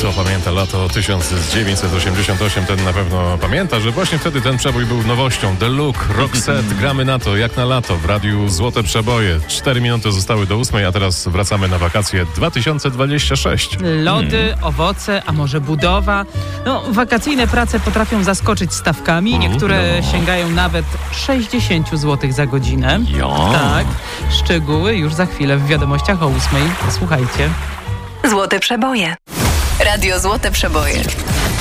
Kto pamięta lato 1988, ten na pewno pamięta, że właśnie wtedy ten przebój był nowością. The Look, Roxette, gramy na to, jak na lato, w radiu Złote Przeboje. 4 minuty zostały do 8, a teraz wracamy na wakacje 2026. Lody, owoce, a może budowa. No, wakacyjne prace potrafią zaskoczyć stawkami. Niektóre sięgają nawet 60 zł za godzinę. Tak, szczegóły już za chwilę w wiadomościach o 8. Słuchajcie. Złote Przeboje. Radio Złote Przeboje.